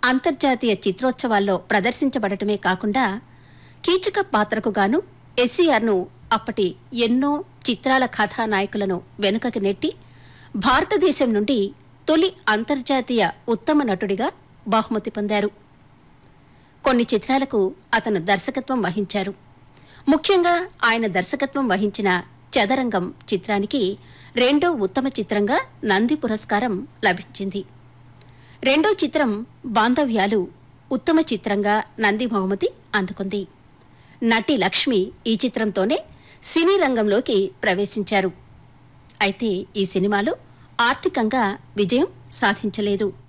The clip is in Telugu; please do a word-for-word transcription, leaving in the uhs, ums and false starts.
అంతర్జాతీయ చిత్రోత్సవాల్లో ప్రదర్శించబడటమే కాకుండా కీచక పాత్రకు గాను ఎస్వీఆర్ను అప్పటి ఎన్నో చిత్రాల కథానాయకులను వెనుకకి నెట్టి భారతదేశం నుండి తొలి అంతర్జాతీయ ఉత్తమ నటుడిగా బహుమతి పొందారు. కొన్ని చిత్రాలకు అతను దర్శకత్వం వహించారు. ముఖ్యంగా ఆయన దర్శకత్వం వహించిన చదరంగం చిత్రానికి రెండో ఉత్తమ చిత్రంగా నంది పురస్కారం లభించింది. రెండో చిత్రం బాంధవ్యాలు ఉత్తమ చిత్రంగా నంది బహుమతి అందుకుంది. నటి లక్ష్మి ఈ చిత్రంతోనే సినీ రంగంలోకి ప్రవేశించారు. అయితే ఈ సినిమాలో ఆర్థికంగా విజయం సాధించలేదు.